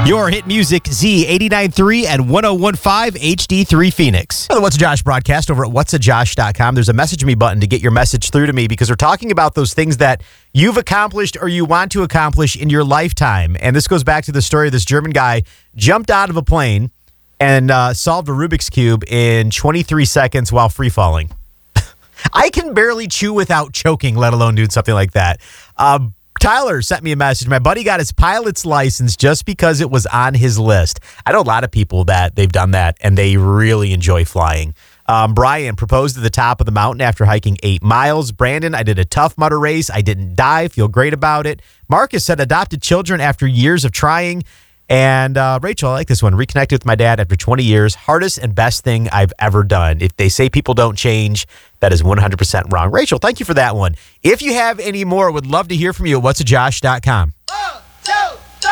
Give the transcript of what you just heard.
Your hit music, Z89.3 and 101.5 HD3 Phoenix. For the What's a Josh broadcast over at whatsajosh.com, there's a message me button to get your message through to me because we're talking about those things that you've accomplished or you want to accomplish in your lifetime. And this goes back to the story of this German guy jumped out of a plane and solved a Rubik's Cube in 23 seconds while free falling. I can barely chew without choking, let alone doing something like that. Tyler sent me a message. My buddy got his pilot's license just because it was on his list. I know a lot of people that they've done that, and they really enjoy flying. Brian proposed at the top of the mountain after hiking 8 miles. Brandon, I did a Tough Mudder race. I didn't die. Feel great about it. Marcus said adopted children after years of trying. And Rachel, I like this one. Reconnected with my dad after 20 years. Hardest and best thing I've ever done. If they say people don't change, that is 100% wrong. Rachel, thank you for that one. If you have any more, would love to hear from you at whatsajosh.com.